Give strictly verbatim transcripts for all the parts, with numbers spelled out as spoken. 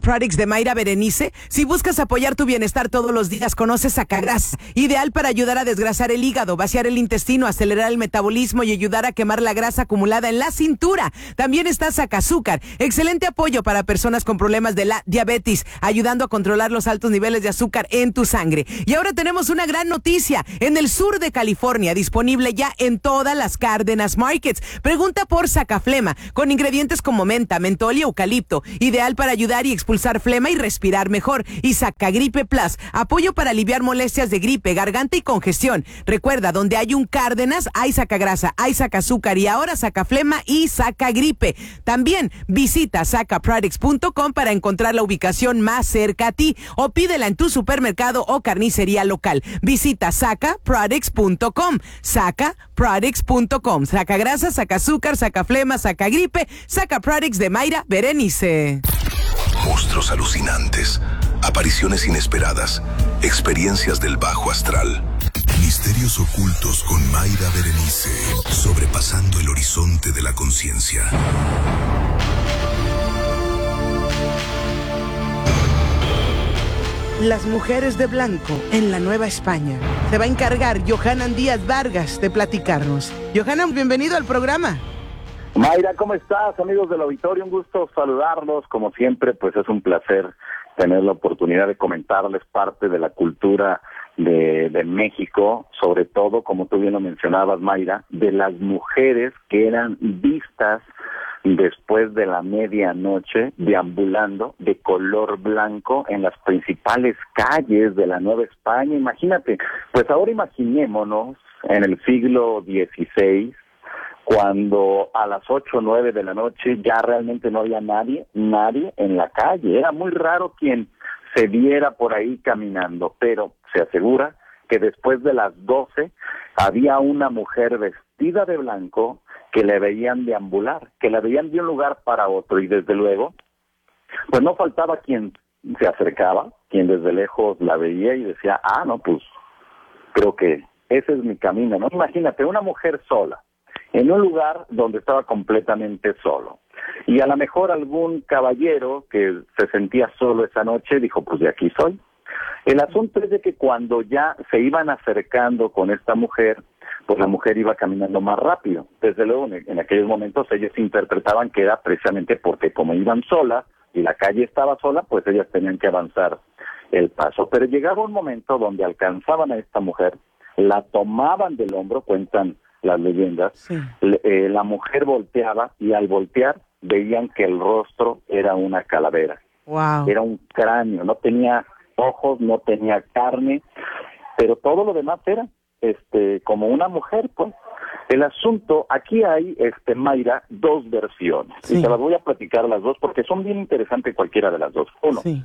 Products de Mayra Berenice. Si buscas apoyar tu bienestar todos los días, conoce Sacagrasa, ideal para ayudar a desgrasar el hígado, vaciar el intestino, acelerar el metabolismo y ayudar a quemar la grasa acumulada en la cintura. También está Sacazúcar, excelente apoyo para personas con problemas de la diabetes, ayudando a controlar los altos niveles de azúcar en tu sangre. Y ahora tenemos una gran noticia, en el sur de California, disponible ya en todas las Cárdenas Markets. Pregunta por Sacaflema, con ingredientes como menta, mentol y eucalipto, ideal para ayudar y expulsar flema y respirar mejor. Y Sacagripe Plus, apoyo para aliviar molestias de gripe, garganta y congestión. Recuerda, donde hay un Cárdenas, hay Sacagrasa, hay Sacazúcar y ahora Sacaflema y Sacagripe. También visita saca products punto com para encontrar la ubicación más cerca a ti o pídela en tu supermercado o carnicería local. Visita saca products punto com, saca products punto com. Sacagrasa, Sacazúcar, Sacaflema, Sacagripe, Saca Products de Mayra Berenice. Monstruos alucinantes, apariciones inesperadas, experiencias del bajo astral, misterios ocultos con Mayra Berenice, sobrepasando el horizonte de la conciencia. Las mujeres de blanco en la Nueva España. Se va a encargar Johanan Díaz Vargas de platicarnos. Johanan, bienvenido al programa. Mayra, ¿cómo estás? Amigos del auditorio, un gusto saludarlos. Como siempre, pues es un placer tener la oportunidad de comentarles parte de la cultura de, de México, sobre todo, como tú bien lo mencionabas, Mayra, de las mujeres que eran vistas después de la medianoche deambulando de color blanco en las principales calles de la Nueva España. Imagínate, pues ahora imaginémonos en el siglo dieciséis, cuando a las ocho o nueve de la noche ya realmente no había nadie, nadie en la calle. Era muy raro quien se viera por ahí caminando, pero se asegura que después de las doce había una mujer vestida de blanco que le veían deambular, que la veían de un lugar para otro, y desde luego, pues no faltaba quien se acercaba, quien desde lejos la veía y decía, ah, no, pues creo que ese es mi camino, ¿no? Imagínate, una mujer sola, en un lugar donde estaba completamente solo. Y a lo mejor algún caballero que se sentía solo esa noche dijo, pues de aquí soy. El asunto es de que cuando ya se iban acercando con esta mujer, pues la mujer iba caminando más rápido. Desde luego, en, en aquellos momentos ellos interpretaban que era precisamente porque como iban solas y la calle estaba sola, pues ellas tenían que avanzar el paso. Pero llegaba un momento donde alcanzaban a esta mujer, la tomaban del hombro, cuentan las leyendas, sí. Le, eh, la mujer volteaba y al voltear veían que el rostro era una calavera. Wow. Era un cráneo, no tenía ojos, no tenía carne, pero todo lo demás era este como una mujer, pues. El asunto, aquí hay, este Mayra, dos versiones, sí. Y te las voy a platicar las dos porque son bien interesantes cualquiera de las dos. Uno, sí.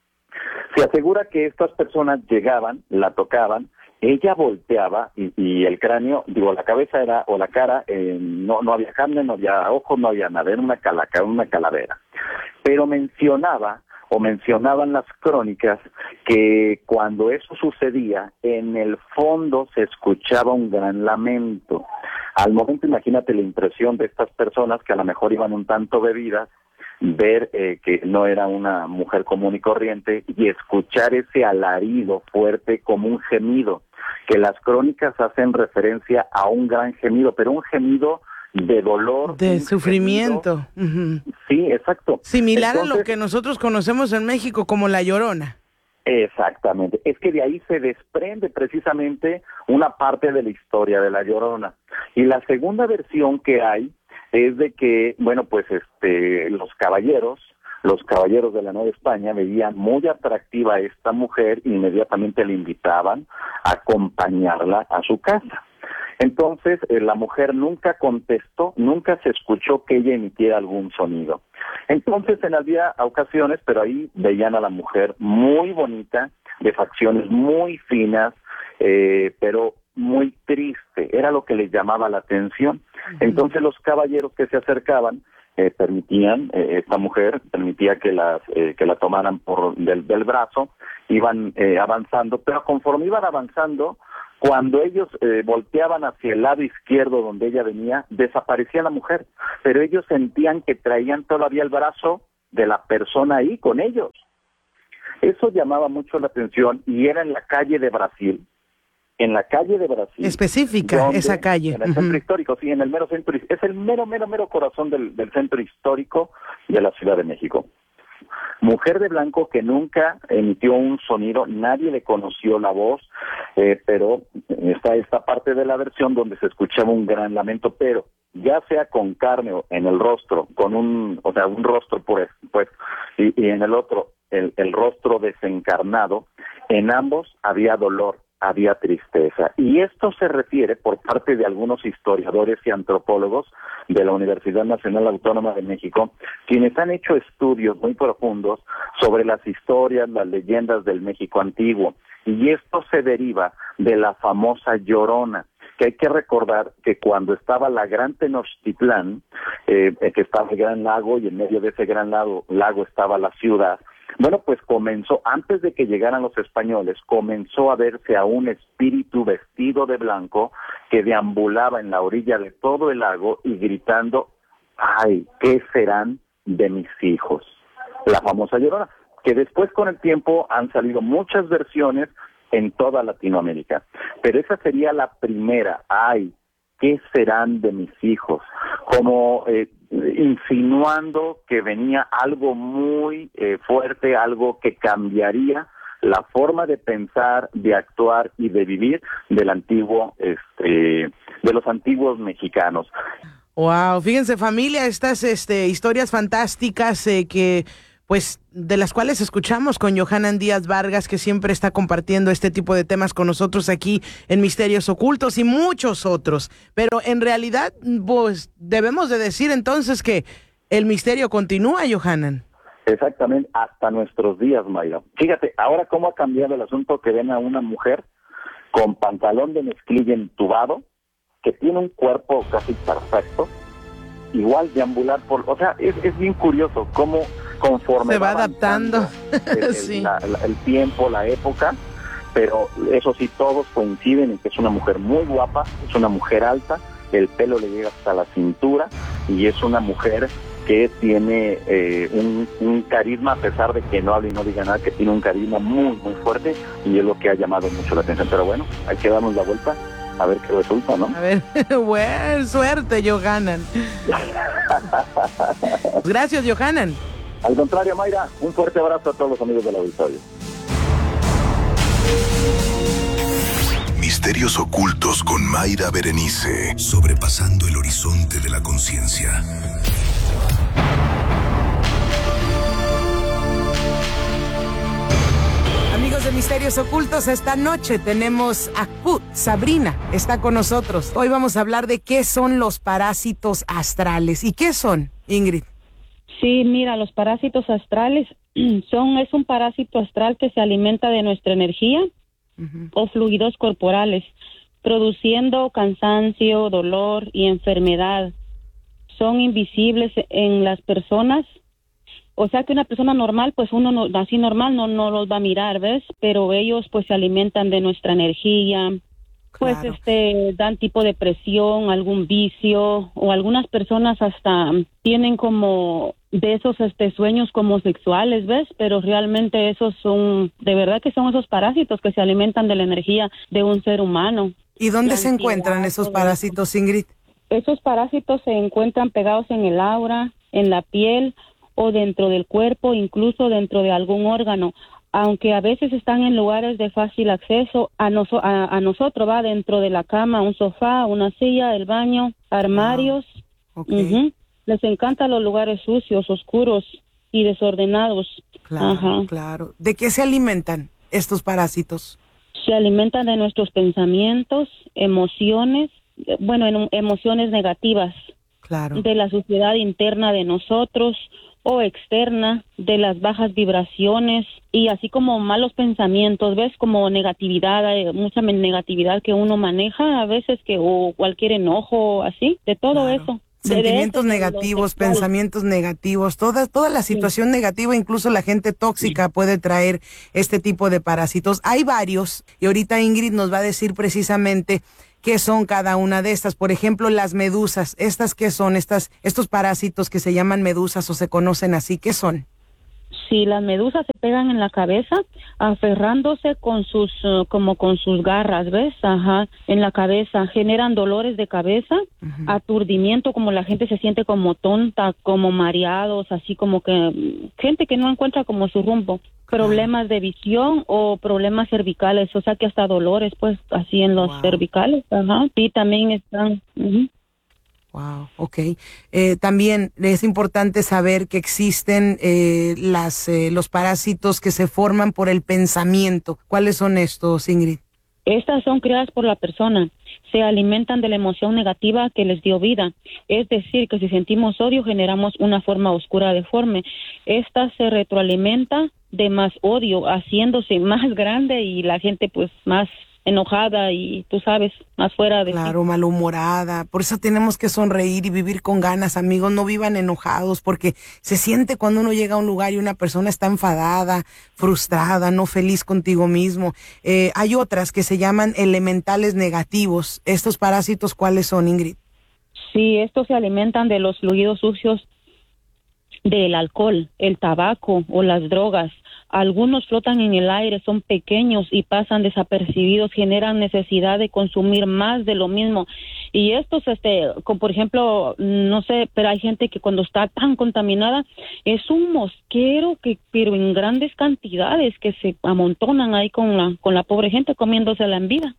Se asegura que estas personas llegaban, la tocaban, ella volteaba y, y el cráneo, digo, la cabeza era, o la cara, eh, no no había carne, no había ojos, no había nada, era una, calaca, una calavera. Pero mencionaba, o mencionaban las crónicas, que cuando eso sucedía, en el fondo se escuchaba un gran lamento. Al momento, imagínate la impresión de estas personas que a lo mejor iban un tanto bebidas, ver eh, que no era una mujer común y corriente y escuchar ese alarido fuerte como un gemido, que las crónicas hacen referencia a un gran gemido, pero un gemido de dolor. De sufrimiento. Uh-huh. Sí, exacto. Similar Entonces, a lo que nosotros conocemos en México como La Llorona. Exactamente. Es que de ahí se desprende precisamente una parte de la historia de La Llorona. Y la segunda versión que hay es de que, bueno, pues este los caballeros, los caballeros de la Nueva España veían muy atractiva a esta mujer e inmediatamente le invitaban a acompañarla a su casa. Entonces, eh, la mujer nunca contestó, nunca se escuchó que ella emitiera algún sonido. Entonces, en había ocasiones, pero ahí veían a la mujer muy bonita, de facciones muy finas, eh, pero muy triste, era lo que les llamaba la atención. Entonces los caballeros que se acercaban eh, permitían, eh, esta mujer permitía que las eh, que la tomaran por del, del brazo, iban eh, avanzando, pero conforme iban avanzando, cuando ellos eh, volteaban hacia el lado izquierdo donde ella venía, desaparecía la mujer, pero ellos sentían que traían todavía el brazo de la persona ahí con ellos. Eso llamaba mucho la atención y era en la calle de Brasil, en la calle de Brasil. Específica, donde, esa calle. En el uh-huh. centro histórico, sí, en el mero centro, es el mero, mero, mero corazón del, del centro histórico de la Ciudad de México. Mujer de blanco que nunca emitió un sonido, nadie le conoció la voz, eh, pero está esta parte de la versión donde se escuchaba un gran lamento, pero ya sea con carne o en el rostro, con un, o sea, un rostro pues, pues y, y en el otro, el, el rostro desencarnado, en ambos había dolor, había tristeza. Y esto se refiere por parte de algunos historiadores y antropólogos de la Universidad Nacional Autónoma de México, quienes han hecho estudios muy profundos sobre las historias, las leyendas del México antiguo. Y esto se deriva de la famosa Llorona, que hay que recordar que cuando estaba la Gran Tenochtitlán, eh, que estaba el Gran Lago, y en medio de ese Gran Lago, lago estaba la ciudad, bueno, pues comenzó, antes de que llegaran los españoles, comenzó a verse a un espíritu vestido de blanco que deambulaba en la orilla de todo el lago y gritando, ¡ay, qué serán de mis hijos! La famosa Llorona, que después con el tiempo han salido muchas versiones en toda Latinoamérica. Pero esa sería la primera, ¡ay, qué serán de mis hijos! Como eh, insinuando que venía algo muy eh, fuerte, algo que cambiaría la forma de pensar, de actuar y de vivir del antiguo, este, de los antiguos mexicanos. Wow, fíjense familia, estas este, historias fantásticas eh, que pues de las cuales escuchamos con Yohanan Díaz Vargas, que siempre está compartiendo este tipo de temas con nosotros aquí en Misterios Ocultos y muchos otros. Pero en realidad, pues debemos de decir entonces que el misterio continúa, Yohanan. Exactamente, hasta nuestros días, Mayra. Fíjate, ahora cómo ha cambiado el asunto, que ven a una mujer con pantalón de mezclilla entubado, que tiene un cuerpo casi perfecto, igual deambular por... O sea, es, es bien curioso cómo conforme se va, va adaptando el, el, sí. la, la, el tiempo, la época, pero eso sí, todos coinciden en que es una mujer muy guapa, es una mujer alta, el pelo le llega hasta la cintura y es una mujer que tiene eh, un, un carisma, a pesar de que no hable y no diga nada, que tiene un carisma muy, muy fuerte, y es lo que ha llamado mucho la atención. Pero bueno, hay que darnos la vuelta a ver qué resulta, ¿no? A ver, buena suerte, Yohanan. Gracias, Yohanan. Al contrario, Mayra, un fuerte abrazo a todos los amigos del auditorio. Misterios ocultos con Mayra Berenice, sobrepasando el horizonte de la conciencia. Amigos de Misterios Ocultos, esta noche tenemos a Q, Sabrina, está con nosotros. Hoy vamos a hablar de qué son los parásitos astrales. ¿Y qué son, Ingrid? Sí, mira, los parásitos astrales son es un parásito astral que se alimenta de nuestra energía uh-huh. o fluidos corporales, produciendo cansancio, dolor y enfermedad. Son invisibles en las personas. O sea que una persona normal, pues uno no, así normal no, no los va a mirar, ¿ves? Pero ellos pues se alimentan de nuestra energía, pues claro. este dan tipo de presión, algún vicio, o algunas personas hasta tienen como de esos este sueños como sexuales, ¿ves? Pero realmente esos son, de verdad que son esos parásitos que se alimentan de la energía de un ser humano. ¿Y dónde se encuentran esos parásitos, Ingrid? Esos parásitos se encuentran pegados en el aura, en la piel, o dentro del cuerpo, incluso dentro de algún órgano, aunque a veces están en lugares de fácil acceso a, noso- a, a nosotros, va dentro de la cama, un sofá, una silla, el baño, armarios. Wow. Okay. Uh-huh. Les encantan los lugares sucios, oscuros y desordenados. Claro, Ajá. claro. ¿De qué se alimentan estos parásitos? Se alimentan de nuestros pensamientos, emociones, bueno, en, emociones negativas. Claro. De la suciedad interna de nosotros o externa, de las bajas vibraciones y así como malos pensamientos, ¿ves? Como negatividad, eh, mucha negatividad que uno maneja a veces, que o cualquier enojo, así, de todo claro. eso. Sentimientos de eso, negativos, de pensamientos negativos, toda, toda la situación sí. negativa, incluso la gente tóxica sí. puede traer este tipo de parásitos. Hay varios, y ahorita Ingrid nos va a decir precisamente qué son cada una de estas. Por ejemplo, las medusas, ¿estas qué son? Estas, estos parásitos que se llaman medusas o se conocen así, ¿qué son? Sí, las medusas se pegan en la cabeza, aferrándose con sus, uh, como con sus garras, ¿ves? Ajá, en la cabeza, generan dolores de cabeza, uh-huh. aturdimiento, como la gente se siente como tonta, como mareados, así como que, gente que no encuentra como su rumbo, problemas de visión o problemas cervicales, o sea que hasta dolores, pues, así en los wow. cervicales, ajá, y también están... Uh-huh. Wow, ok. Eh, también es importante saber que existen eh, las eh, los parásitos que se forman por el pensamiento. ¿Cuáles son estos, Ingrid? Estas son creadas por la persona. Se alimentan de la emoción negativa que les dio vida. Es decir, que si sentimos odio, generamos una forma oscura deforme. Esta se retroalimenta de más odio, haciéndose más grande y la gente pues más enojada y tú sabes, más fuera de claro, sí. malhumorada. Por eso tenemos que sonreír y vivir con ganas, amigos. No vivan enojados, porque se siente cuando uno llega a un lugar y una persona está enfadada, frustrada, no feliz contigo mismo. Eh, hay otras que se llaman elementales negativos. ¿Estos parásitos cuáles son, Ingrid? Sí, estos se alimentan de los fluidos sucios del alcohol, el tabaco o las drogas. Algunos flotan en el aire, son pequeños y pasan desapercibidos, generan necesidad de consumir más de lo mismo. Y estos, este, como por ejemplo, no sé, pero hay gente que cuando está tan contaminada, es un mosquero que, pero en grandes cantidades, que se amontonan ahí con la, con la pobre gente comiéndosela en vida.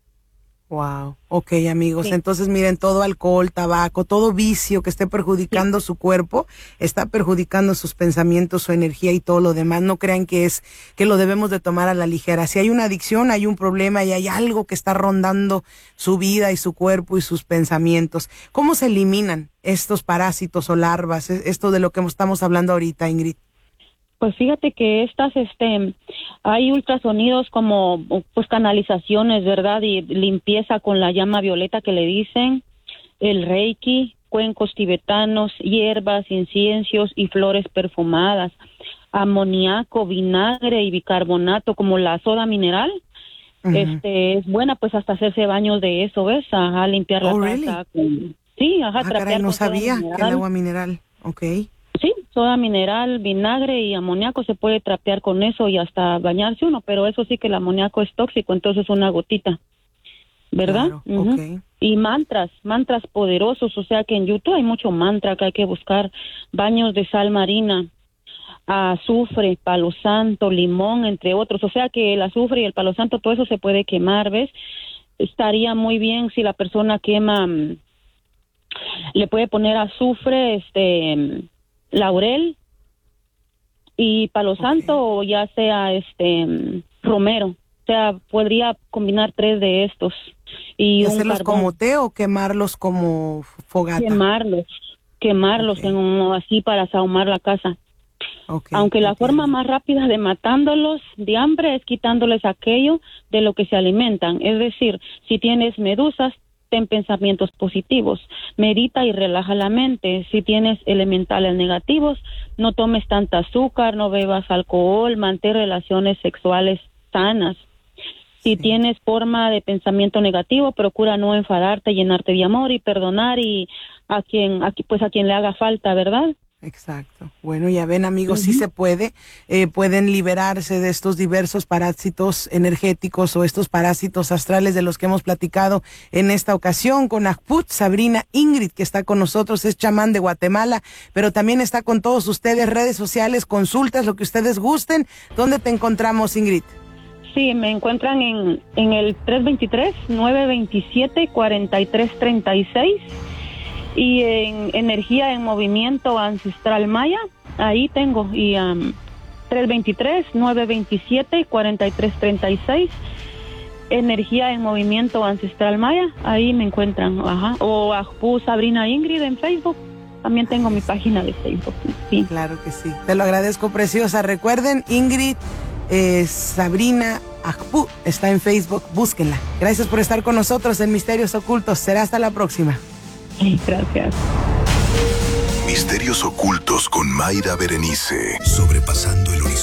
Wow, ok, amigos, sí. Entonces miren, todo alcohol, tabaco, todo vicio que esté perjudicando sí. su cuerpo, está perjudicando sus pensamientos, su energía y todo lo demás. No crean que es que lo debemos de tomar a la ligera. Si hay una adicción, hay un problema y hay algo que está rondando su vida y su cuerpo y sus pensamientos. ¿Cómo se eliminan estos parásitos o larvas? Esto de lo que estamos hablando ahorita, Ingrid. Pues fíjate que estas, este, hay ultrasonidos como, pues, canalizaciones, ¿verdad? Y limpieza con la llama violeta que le dicen, el reiki, cuencos tibetanos, hierbas, inciensos y flores perfumadas, amoníaco, vinagre y bicarbonato, como la soda mineral. Uh-huh. Este, es buena, pues, hasta hacerse baños de eso, ¿ves? Ajá, limpiar la oh, casa. Really? Con, sí, ajá, ah, trapear caray, no con sabía soda que el agua mineral, okay. Sí, soda mineral, vinagre y amoníaco, se puede trapear con eso y hasta bañarse uno, pero eso sí que el amoníaco es tóxico, entonces una gotita, ¿verdad? Claro, uh-huh. okay. Y mantras, mantras poderosos, o sea que en YouTube hay mucho mantra que hay que buscar, baños de sal marina, azufre, palo santo, limón, entre otros, o sea que el azufre y el palo santo, todo eso se puede quemar, ¿ves? Estaría muy bien si la persona quema, le puede poner azufre, este... laurel y palo okay. santo o ya sea este romero, o sea, podría combinar tres de estos y, ¿Y un hacerlos carbón. como té o quemarlos como fogata? Quemarlos, quemarlos okay. en un, así para sahumar la casa. Okay, Aunque la okay. forma más rápida de matándolos de hambre es quitándoles aquello de lo que se alimentan, es decir, si tienes medusas, ten pensamientos positivos, medita y relaja la mente. Si tienes elementales negativos, no tomes tanta azúcar, no bebas alcohol, mantén relaciones sexuales sanas. Si sí. tienes forma de pensamiento negativo, procura no enfadarte, llenarte de amor y perdonar y a quien, a, pues a quien le haga falta, ¿verdad? Exacto. Bueno, ya ven, amigos, uh-huh. sí se puede. Eh, pueden liberarse de estos diversos parásitos energéticos o estos parásitos astrales de los que hemos platicado en esta ocasión con Ajput. Sabrina Ingrid, que está con nosotros, es chamán de Guatemala, pero también está con todos ustedes, redes sociales, consultas, lo que ustedes gusten. ¿Dónde te encontramos, Ingrid? Sí, me encuentran en, en el tres dos tres, nueve dos siete, cuatro tres tres seis. Y en Energía en Movimiento Ancestral Maya, ahí tengo, y um, tres dos tres, nueve dos siete, cuatro tres tres seis, Energía en Movimiento Ancestral Maya, ahí me encuentran, ajá, o Ajpú Sabrina Ingrid en Facebook, también tengo mi página de Facebook. Sí. Claro que sí, te lo agradezco, preciosa. Recuerden, Ingrid eh, Sabrina Ajpú está en Facebook, búsquenla. Gracias por estar con nosotros en Misterios Ocultos, será hasta la próxima. Gracias. Misterios Ocultos con Mayra Berenice. Sobrepasando el horizonte.